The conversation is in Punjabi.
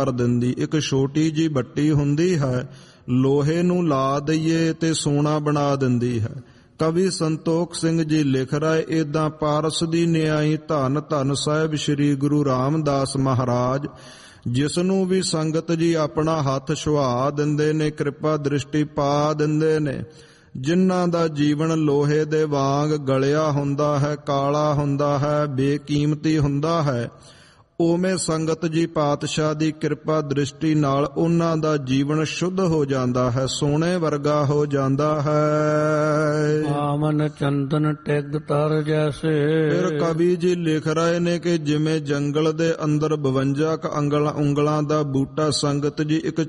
ਕਰ ਦਿੰਦੀ। ਇੱਕ ਛੋਟੀ ਜੀ ਬੱਟੀ ਹੁੰਦੀ ਹੈ, ਲੋਹੇ ਨੂੰ ਲਾ ਦਈਏ ਤੇ ਸੋਨਾ ਬਣਾ ਦਿੰਦੀ ਹੈ। ਕਵੀ ਸੰਤੋਖ ਸਿੰਘ ਜੀ ਲਿਖ ਰਹੇ, ਏਦਾਂ ਪਾਰਸ ਦੀ ਨਿਆਈ ਧੰਨ ਧੰਨ ਸਾਹਿਬ ਸ੍ਰੀ ਗੁਰੂ ਰਾਮਦਾਸ ਮਹਾਰਾਜ, ਜਿਸ ਨੂੰ ਵੀ ਸੰਗਤ ਜੀ ਆਪਣਾ ਹੱਥ ਛੁਹਾ ਦਿੰਦੇ ਨੇ, ਕਿਰਪਾ ਦ੍ਰਿਸ਼ਟੀ ਪਾ ਦਿੰਦੇ ਨੇ। ਜਿਨ੍ਹਾਂ ਦਾ ਜੀਵਨ ਲੋਹੇ ਦੇ ਵਾਂਗ ਗਲਿਆ ਹੁੰਦਾ ਹੈ, ਕਾਲਾ ਹੁੰਦਾ ਹੈ, ਬੇਕੀਮਤੀ ਹੁੰਦਾ ਹੈ, ਉਵੇਂ ਸੰਗਤ ਜੀ ਪਾਤਸ਼ਾਹ ਦੀ ਕਿਰਪਾ ਦ੍ਰਿਸ਼ਟੀ ਨਾਲ ਉਹਨਾਂ ਦਾ ਜੀਵਨ ਸ਼ੁੱਧ ਹੋ ਜਾਂਦਾ ਹੈ, ਸੋਨੇ ਵਰਗਾ ਹੋ ਜਾਂਦਾ ਹੈ। ਆਮਨ ਚੰਦਨ ਟਿਗ ਤਰ ਜੈਸੇ। ਫਿਰ ਕਵੀ ਜੀ ਲਿਖ ਰਹੇ ਨੇ ਕਿ ਜਿਵੇਂ ਜੰਗਲ ਦੇ ਅੰਦਰ 52 ਉਂਗਲਾਂ ਦਾ ਬੂਟਾ ਸੰਗਤ ਜੀ ਇੱਕ